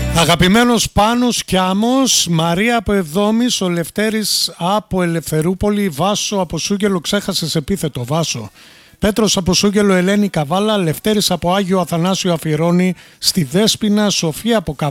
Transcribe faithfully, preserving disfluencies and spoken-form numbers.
Αγαπημένος Πάνος Κιάμος, Μαρία από Εβδόμης, ο Λευτέρης από Ελευθερούπολη, Βάσο από Σούγγελο, ξέχασες επίθετο Βάσο. Πέτρος από Σούγγελο, Ελένη Καβάλα, Λευτέρης από Άγιο Αθανάσιο αφιερώνει στη Δέσποινα, Σοφία από Καβάλα.